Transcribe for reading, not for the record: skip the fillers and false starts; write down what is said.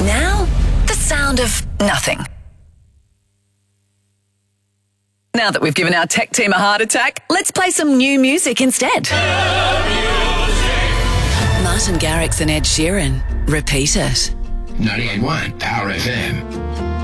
Now, the sound of nothing. Now that we've given our tech team a heart attack, let's play some new music instead. Martin Garrix and Ed Sheeran. Repeat It. 98.1 Power FM.